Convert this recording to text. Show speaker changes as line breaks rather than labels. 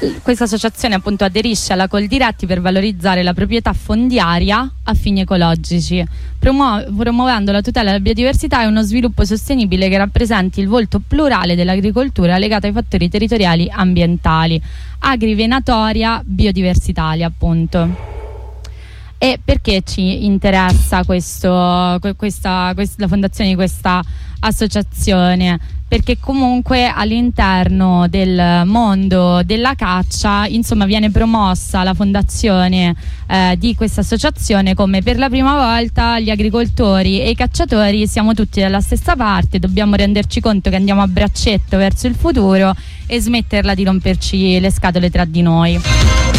questa associazione appunto aderisce alla Coldiretti per valorizzare la proprietà fondiaria a fini ecologici, promuovendo la tutela della biodiversità e uno sviluppo sostenibile che rappresenti il volto plurale dell'agricoltura legato ai fattori territoriali ambientali, agrivenatoria, biodiversitali appunto. E perché ci interessa la fondazione di questa associazione? Perché comunque all'interno del mondo della caccia, insomma, viene promossa la fondazione di questa associazione come per la prima volta gli agricoltori e i cacciatori siamo tutti dalla stessa parte, dobbiamo renderci conto che andiamo a braccetto verso il futuro e smetterla di romperci le scatole tra di noi.